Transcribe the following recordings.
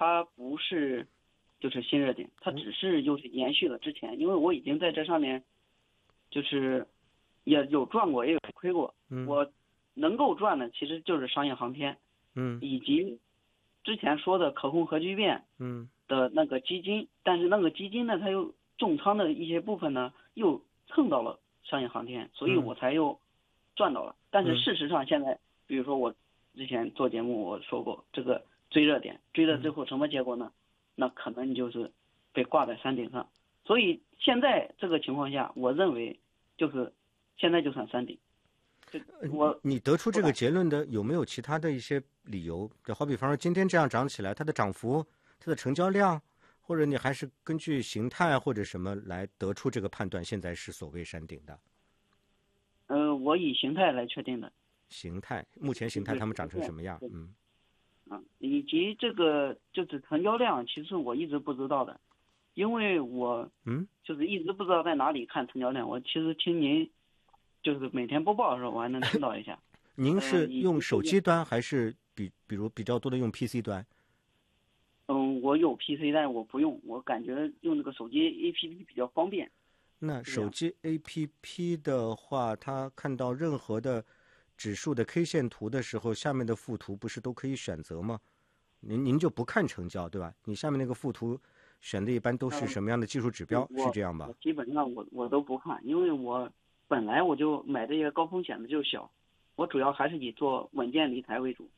它不是就是新热点，它只是就是延续了之前，因为我已经在这上面就是也有赚过，也有亏过。我能够赚的其实就是商业航天，以及之前说的可控核聚变，的那个基金，但是那个基金呢，它又重仓的一些部分呢，又蹭到了商业航天，所以我才又赚到了。但是事实上现在，比如说我之前做节目我说过，这个追热点，追了之后什么结果呢？那可能你就是被挂在山顶上。所以现在这个情况下，我认为就是现在就算山顶。 你得出这个结论的有没有其他的一些理由？就好比方说今天这样涨起来，它的涨幅、它的成交量，或者你还是根据形态或者什么来得出这个判断，现在是所谓山顶的？ 我以形态来确定的。 形态，目前形态它们长成什么样？ 以及这个就是成交量，其实我一直不知道的，因为我就是一直不知道在哪里看成交量。我其实听您就是每天播报的时候，我还能听到一下。 您是用手机端还是比如比较多的用 PC 端？ 我有 PC， 但是我不用，我感觉用这个手机 APP 比较方便。 那手机 APP 的话，它看到任何的指数的 K 线图的时候，下面的附图不是都可以选择吗？您就不看成交，对吧？你下面那个附图选的一般都是什么样的技术指标？是这样吧？ 基本上我都不看，因为我本来我就买这些高风险的就小，我主要还是以做稳健理财为主。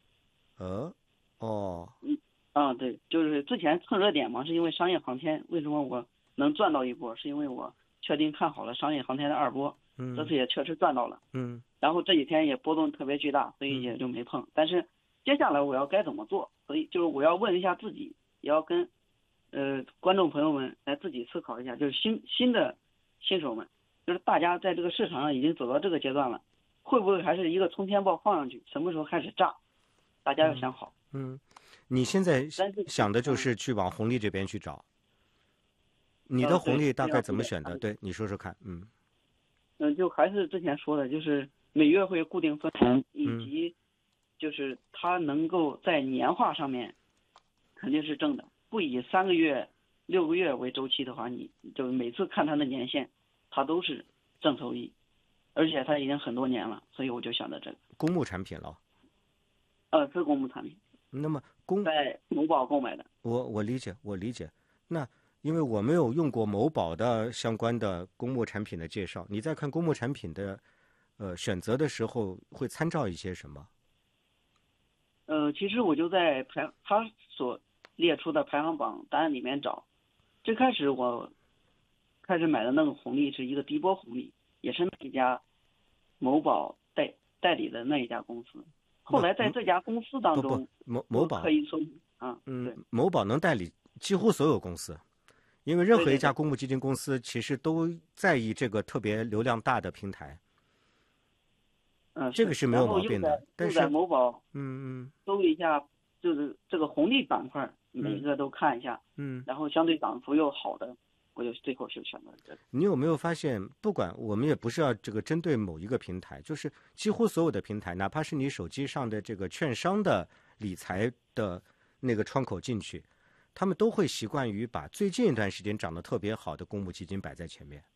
对，就是之前蹭热点嘛，是因为商业航天，为什么我能赚到一波？是因为我确定看好了商业航天的二波，这次也确实赚到了。然后这几天也波动特别巨大，所以也就没碰。但是接下来我要该怎么做？所以就是我要问一下自己，也要跟观众朋友们来自己思考一下，就是新的新手们，就是大家在这个市场上已经走到这个阶段了，会不会还是一个冲天炮放上去，什么时候开始炸？大家要想好。 你现在想的就是去往红利这边去找。你的红利大概怎么选的？对，你说说看。 就还是之前说的，就是每月会固定分红，以及就是它能够在年化上面肯定是正的，不以3个月、6个月为周期的话，你就每次看它的年限，它都是正收益，而且它已经很多年了，所以我就想到这个公募产品了。 是公募产品。 那么在某宝购买的。 我理解。那因为我没有用过某宝的相关的公募产品的介绍，你在看公募产品的选择的时候会参照一些什么？ 其实我就在他所列出的排行榜单里面找。最开始我开始买的那个红利是一个低波红利，也是那一家某宝代理的那一家公司。后来在这家公司当中， 某宝可以说对， 某宝能代理几乎所有公司，因为任何一家公募基金公司其实都在意这个特别流量大的平台。这个是没有毛病的。但是在某宝搜一下，就是这个红利板块，每一个都看一下，然后相对涨幅又好的，我就最后就选择这个。 你有没有发现，不管我们也不是要这个针对某一个平台，就是几乎所有的平台，哪怕是你手机上的这个券商的理财的那个窗口进去，他们都会习惯于把最近一段时间涨得特别好的公募基金摆在前面。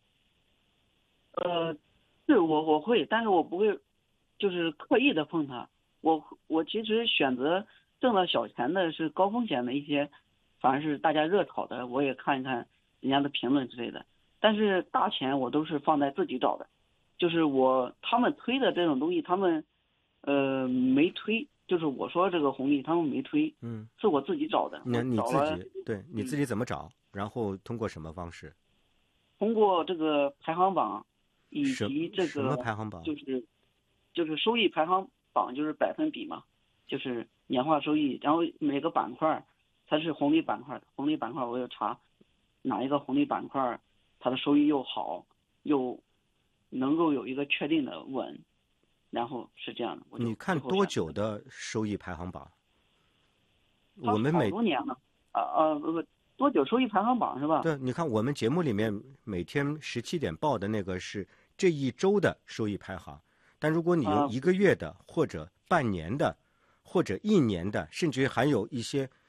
对，我会，但是我不会就是刻意的碰它。我其实选择挣到小钱的是高风险的一些，反而是大家热炒的，我也看一看人家的评论之类的。但是大钱我都是放在自己找的，就是他们推的这种东西，他们没推，就是我说这个红利他们没推，是我自己找的。 那你自己怎么找？然后通过什么方式？ 通过这个排行榜，以及这个什么排行榜？ 就是收益排行榜，就是百分比嘛，就是年化收益，然后每个板块它是红利板块的，红利板块我有查哪一个红利板块它的收益又好，又能够有一个确定的稳，然后是这样的。 你看多久的收益排行榜？我们好多年了多久收益排行榜是吧？ 对，你看我们节目里面每天17点报的那个是这一周的收益排行，但如果你用1个月的或者半年的或者1年的，甚至于还有一些